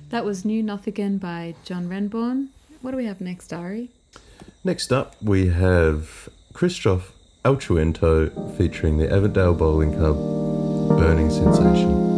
That was New Nothigan by John Renborn. What do we have next, Ari? Next up, we have Christoph Altruento featuring the Avondale Bowling Club, Burning Sensation.